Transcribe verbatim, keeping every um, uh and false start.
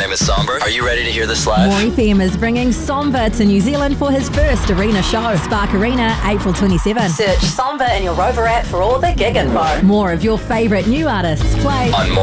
name is Somber. Are you ready to hear this live? More F M is bringing Somber to New Zealand for his first arena show. Spark Arena, April twenty-seventh. Search Somber in your Rover app for all the gig info. More of your favourite new artists play On